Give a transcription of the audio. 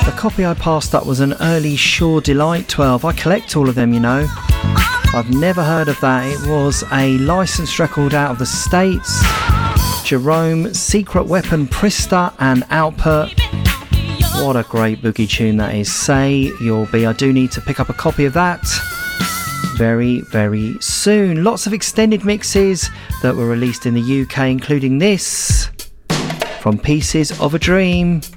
The copy I passed up was an early Sure Delight 12. I collect all of them, you know. I've never heard of that. It was a licensed record out of the States. Jerome, Secret Weapon, Prista and Output. What a great boogie tune that is. Say You'll Be. I do need to pick up a copy of that very, very soon. Lots of extended mixes that were released in the UK, including this from Pieces of a Dream.